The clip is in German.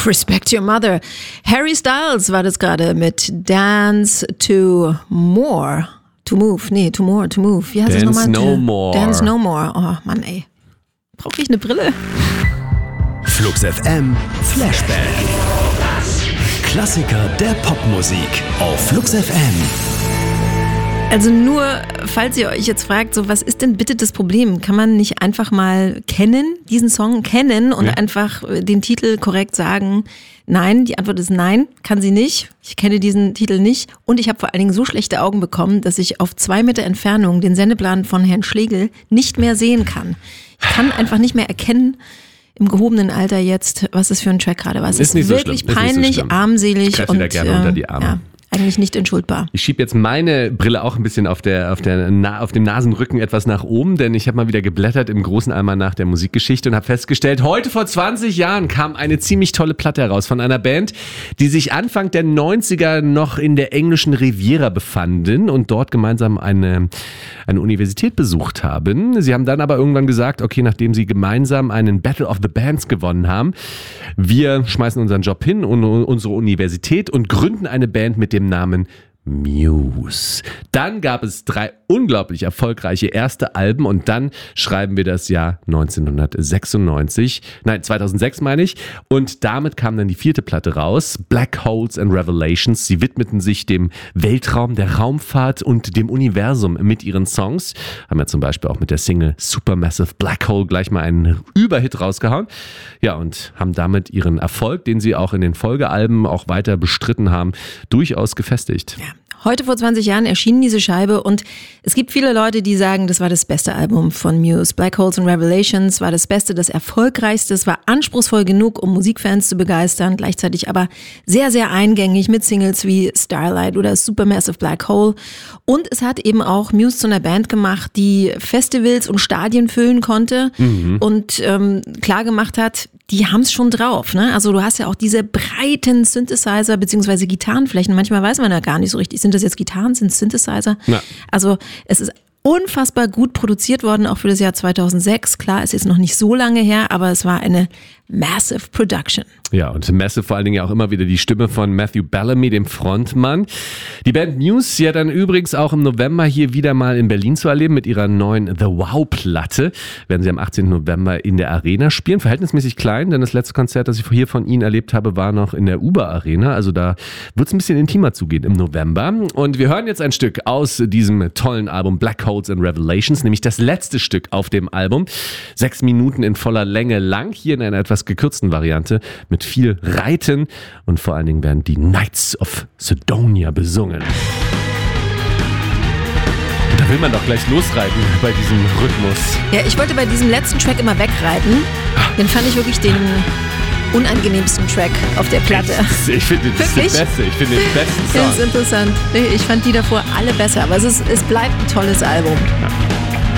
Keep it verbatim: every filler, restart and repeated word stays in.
Respect Your Mother. Harry Styles war das gerade mit Dance to More. To Move, nee, to More, to Move. Wie heißt Dance das nochmal? No More. Dance No More. Oh Mann, ey. Brauche ich eine Brille? Flux F M Flashback. Klassiker der Popmusik auf Flux F M. Also nur, falls ihr euch jetzt fragt, so was ist denn bitte das Problem? Kann man nicht einfach mal kennen, diesen Song kennen und ja. einfach den Titel korrekt sagen? Nein, die Antwort ist nein, kann sie nicht. Ich kenne diesen Titel nicht und ich habe vor allen Dingen so schlechte Augen bekommen, dass ich auf zwei Meter Entfernung den Sendeplan von Herrn Schlegel nicht mehr sehen kann. Ich kann einfach nicht mehr erkennen, im gehobenen Alter jetzt, was es für ein Track gerade war. Es ist, ist wirklich so peinlich, so armselig ich und da gerne äh, unter die Arme. Ja. Eigentlich nicht entschuldbar. Ich schiebe jetzt meine Brille auch ein bisschen auf, der, auf, der, Na, auf dem Nasenrücken etwas nach oben, denn ich habe mal wieder geblättert im großen Almanach der Musikgeschichte und habe festgestellt, heute vor zwanzig Jahren kam eine ziemlich tolle Platte heraus von einer Band, die sich Anfang der neunziger noch in der englischen Riviera befanden und dort gemeinsam eine, eine Universität besucht haben. Sie haben dann aber irgendwann gesagt, okay, nachdem sie gemeinsam einen Battle of the Bands gewonnen haben, wir schmeißen unseren Job hin und unsere Universität und gründen eine Band mit dem Namen Muse. Dann gab es drei unglaublich erfolgreiche erste Alben und dann schreiben wir das Jahr neunzehnhundertsechsundneunzig, nein zweitausendsechs meine ich, und damit kam dann die vierte Platte raus, Black Holes and Revelations. Sie widmeten sich dem Weltraum, der Raumfahrt und dem Universum mit ihren Songs, haben ja zum Beispiel auch mit der Single Supermassive Black Hole gleich mal einen Überhit rausgehauen, ja, und haben damit ihren Erfolg, den sie auch in den Folgealben auch weiter bestritten haben, durchaus gefestigt. Ja. Heute vor zwanzig Jahren erschien diese Scheibe und es gibt viele Leute, die sagen, das war das beste Album von Muse. Black Holes and Revelations war das beste, das erfolgreichste. Es war anspruchsvoll genug, um Musikfans zu begeistern, gleichzeitig aber sehr, sehr eingängig mit Singles wie Starlight oder Supermassive Black Hole. Und es hat eben auch Muse zu einer Band gemacht, die Festivals und Stadien füllen konnte mhm. und ähm, klar gemacht hat, die haben es schon drauf. Ne? Also du hast ja auch diese breiten Synthesizer bzw. Gitarrenflächen. Manchmal weiß man ja gar nicht so richtig, sind das jetzt Gitarren, sind es Synthesizer? Ja. Also es ist unfassbar gut produziert worden, auch für das Jahr zweitausendsechs. Klar, ist jetzt noch nicht so lange her, aber es war eine Massive Production. Ja, und Massive vor allen Dingen ja auch immer wieder die Stimme von Matthew Bellamy, dem Frontmann. Die Band Muse, ja dann übrigens auch im November hier wieder mal in Berlin zu erleben mit ihrer neuen The Wow-Platte. Werden sie am achtzehnten November in der Arena spielen. Verhältnismäßig klein, denn das letzte Konzert, das ich hier von ihnen erlebt habe, war noch in der Uber Arena. Also da wird es ein bisschen intimer zugehen im November. Und wir hören jetzt ein Stück aus diesem tollen Album Black Holes and Revelations, nämlich das letzte Stück auf dem Album. Sechs Minuten in voller Länge lang, hier in einer etwas gekürzten Variante mit viel Reiten und vor allen Dingen werden die Knights of Sidonia besungen. Da will man doch gleich losreiten bei diesem Rhythmus. Ja, ich wollte bei diesem letzten Track immer wegreiten. Den fand ich wirklich den unangenehmsten Track auf der Platte. Ich finde das ist der beste. Ich finde den besten Song. Das ist interessant. Ich fand die davor alle besser, aber es, ist, es bleibt ein tolles Album. Ja.